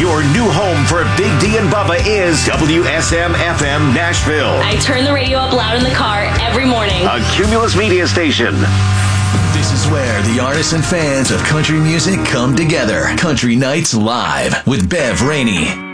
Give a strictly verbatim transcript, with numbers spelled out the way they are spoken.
Your new home for Big D and Bubba is W S M F M Nashville. I turn the radio up loud in the car every morning. A Cumulus Media station. This is where the artists and fans of country music come together. Country Nights Live with Bev Rainey.